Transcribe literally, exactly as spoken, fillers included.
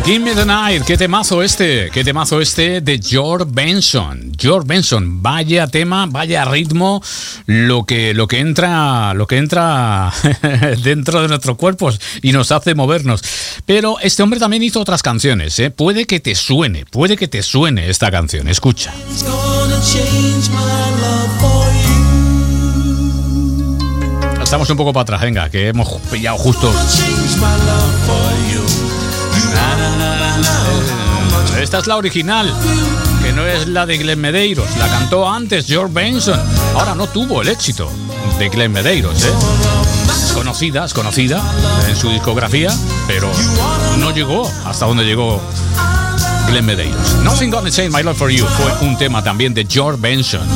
Give Me the Night, qué temazo este, qué temazo este de George Benson. George Benson, vaya tema, vaya ritmo, lo que, lo que entra, lo que entra dentro de nuestros cuerpos y nos hace movernos. Pero este hombre también hizo otras canciones, ¿eh? Puede que te suene, puede que te suene esta canción. Escucha. Estamos un poco para atrás, venga, que hemos pillado justo. Esta es la original, que no es la de Glenn Medeiros. La cantó antes George Benson. Ahora no tuvo el éxito de Glenn Medeiros, ¿eh? Es conocida, es conocida en su discografía, pero no llegó hasta donde llegó Glenn Medeiros. Nothing Gonna Change My Love For You fue un tema también de George Benson.